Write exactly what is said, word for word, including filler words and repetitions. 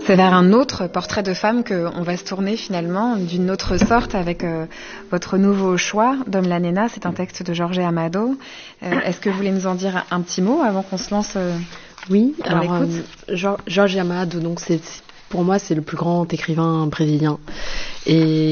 C'est vers un autre portrait de femme qu'on va se tourner finalement, d'une autre sorte, avec euh, votre nouveau choix, Dom la Nena. C'est un texte de Jorge Amado. Euh, est-ce que vous voulez nous en dire un petit mot avant qu'on se lance euh, Oui, dans alors l'écoute euh, Jorge Amado, donc c'est, pour moi, c'est le plus grand écrivain brésilien. Et